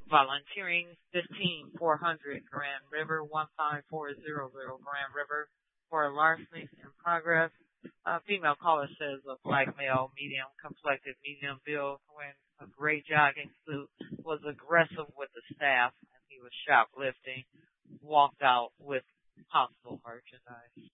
Volunteering 15400 Grand River 15400 Grand River for larceny in progress. Female caller says a black male, medium complected, medium build, wearing a gray jogging suit, was aggressive with the staff and he was shoplifting, walked out with hostile merchandise.